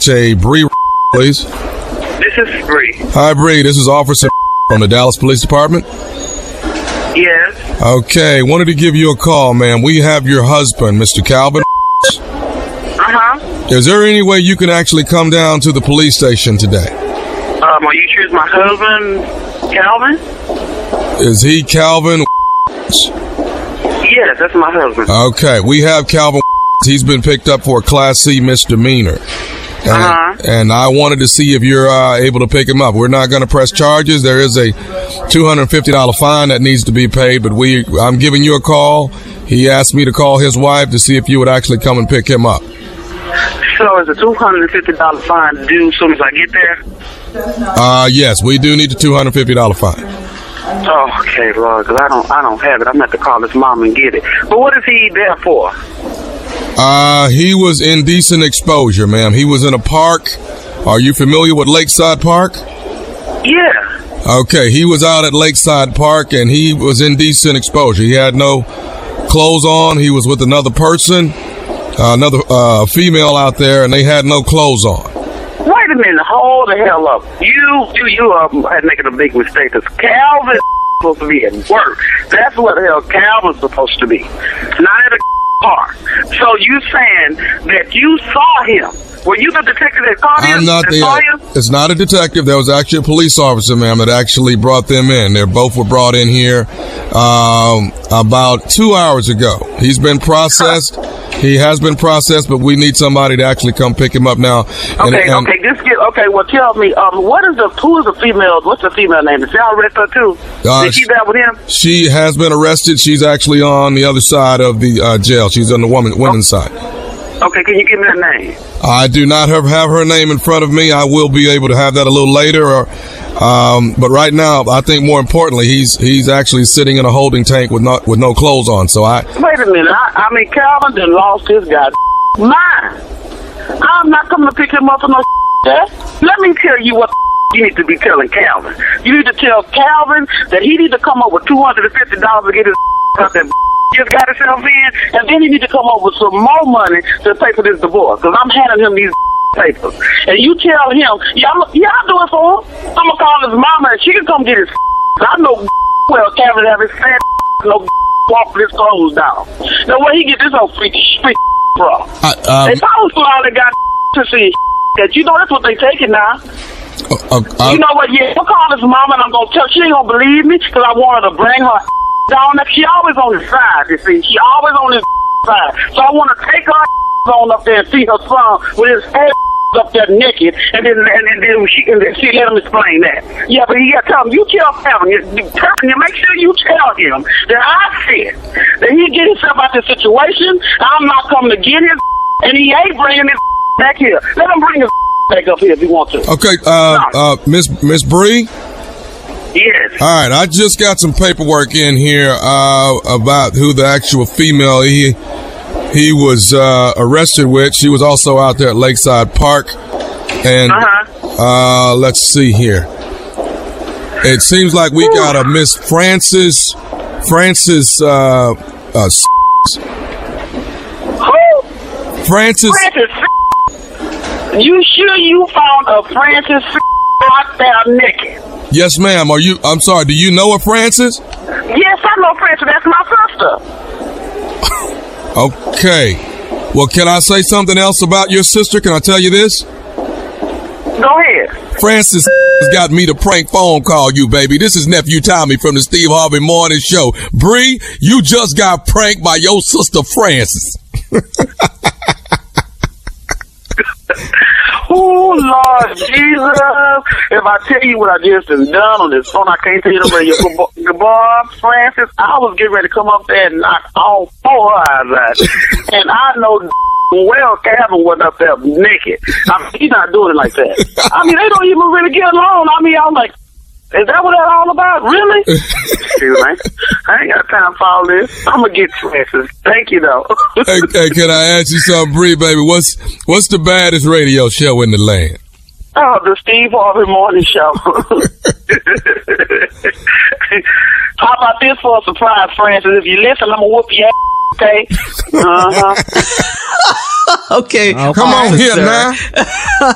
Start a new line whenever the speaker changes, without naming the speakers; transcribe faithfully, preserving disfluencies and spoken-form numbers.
catch a Bree, please.
This is Bree.
Hi, Bree. This is Officer from the Dallas Police Department.
Yes.
Okay, wanted to give you a call, ma'am. We have your husband, Mister Calvin.
Uh-huh.
Is there any way you can actually come down to the police station today?
Um, are you sure it's my husband, Calvin?
Is he Calvin?
Yes, that's my husband.
Okay, we have Calvin. He's been picked up for a Class C misdemeanor. And,
uh-huh.
and I wanted to see if you're uh, able to pick him up. We're not going to press charges. There is a two hundred fifty dollars fine that needs to be paid, but we I'm giving you a call. He asked me to call his wife to see if you would actually come and pick him up.
So is a two hundred fifty dollars fine due as soon as I get there?
Uh, yes, we do need the two hundred fifty dollars fine.
Oh, okay, Lord, because I don't, I don't have it. I'm going to have to call his mom and get it. But what is he there for?
Uh, he was indecent exposure, ma'am. He was in a park. Are you familiar with Lakeside Park?
Yeah.
Okay, he was out at Lakeside Park, and he was indecent exposure. He had no clothes on. He was with another person, uh, another uh, female out there, and they had no clothes on.
Wait a minute, hold the hell up. You, you, you are making a big mistake. Because Calvin's supposed to be at work. That's what the hell Calvin's supposed to be. Not at a park. So you saying that you saw him? Were you the detective that caught him?
I'm not the.
Saw him?
It's not a detective. There was actually a police officer, ma'am, that actually brought them in. They both were brought in here um, about two hours ago. He's been processed. He has been processed, but we need somebody to actually come pick him up now. And,
okay,
and,
okay. Just get okay. Well, tell me, um, what is the who is the female? What's the female name? Is she arrested her too?
Uh,
Is she there with him?
She has been arrested. She's actually on the other side of the uh, jail. She's on the woman women's
oh.
side.
Okay, can you give me her name?
I do not have, have her name in front of me. I will be able to have that a little later. Or, um, but right now, I think more importantly, he's he's actually sitting in a holding tank with not with no clothes on. So I
wait a minute. I, I mean, Calvin done lost his god mind. I'm not coming to pick him up for no that. Let me tell you what you need to be telling Calvin. You need to tell Calvin that he need to come up with two hundred and fifty dollars to get his out that just got himself in, and then he need to come up with some more money to pay for this divorce. Because I'm handing him these papers, and you tell him, yeah, I'm, yeah, I'll do it for him. I'm gonna call his mama, and she can come get his. I know well Calvin have his fat no walk his clothes down. Now where he get this old freaky freak from?
I, um,
if I was all that got to see that, you know that's what they taking now.
Uh, uh, uh,
you know what? Yeah, I'm call his mama, and I'm gonna tell. She ain't gonna believe me because I want her to bring her down. She always on his side. You see, she always on his side. So I want to take her on up there and see her son with his head up there naked, and then and, and then she and then she let him explain that. Yeah, but he got to tell him. You tell Calvin. You, you, you make sure you tell him that I said that he get himself out of the situation. I'm not coming to get his, and he ain't bringing his back here. Let him bring his back up here if he wants to.
Okay, uh, uh, Miss Miss Bree.
Yes.
All right, I just got some paperwork in here uh, about who the actual female he he was uh, arrested with. She was also out there at Lakeside Park, and
uh-huh.
uh, let's see here. It seems like we got a Miss Frances Frances uh, uh,
who?
Frances.
Frances. You sure you found a Frances out there naked?
Yes, ma'am. Are you? I'm sorry. Do you know a Frances?
Yes, I know Frances. That's my sister.
Okay. Well, can I say something else about your sister? Can I tell you this?
Go ahead.
Frances has got me to prank phone call you, baby. This is Nephew Tommy from the Steve Harvey Morning Show. Bree, you just got pranked by your sister Frances.
Oh, Lord Jesus. If I tell you what I just done on this phone, I can't tell you the radio. Bob, Frances, I was getting ready to come up there and knock all four eyes out. And I know well Calvin wasn't up there naked. I mean, he's not doing it like that. I mean, they don't even really get along. I mean, I'm like, is that what that's all about? Really? Excuse me. I ain't got time for all this. I'm going to get Frances. Thank you, though.
hey, hey, can I ask you something, Bree, baby? What's what's the baddest radio show in the land?
Oh, the Steve Harvey Morning Show. How about this for a surprise, Frances? If you listen, I'm going to whoop your ass, okay? Uh-huh.
Okay.
Come on here, now.